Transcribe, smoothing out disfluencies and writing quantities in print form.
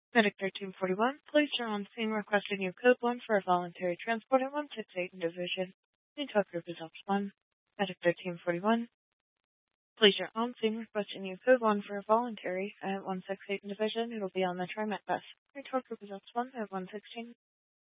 Medic 1341, police are on scene requesting you code 1 for a voluntary transport at 168 Division. New talk group is Ops 1. Medic 1341, police are on scene requesting you code 1 for a voluntary at 168 Division. It'll be on the TriMet bus. New talk group is Ops 1 at 116.